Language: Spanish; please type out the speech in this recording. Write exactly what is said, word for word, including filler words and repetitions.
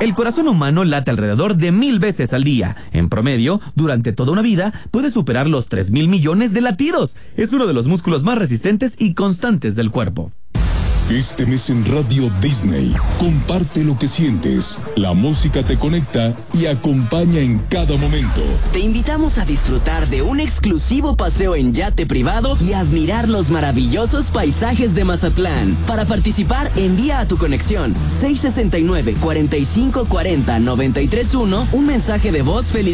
El corazón humano late alrededor de mil veces al día. En promedio, durante toda una vida, puede superar los tres mil millones de latidos. Es uno de los músculos más resistentes y constantes del cuerpo. Este mes en Radio Disney, comparte lo que sientes. La música te conecta y acompaña en cada momento. Te invitamos a disfrutar de un exclusivo paseo en yate privado y admirar los maravillosos paisajes de Mazatlán. Para participar, envía a tu conexión seis sesenta y nueve, cuarenta y cinco cuarenta, noventa y tres uno un mensaje de voz feliz.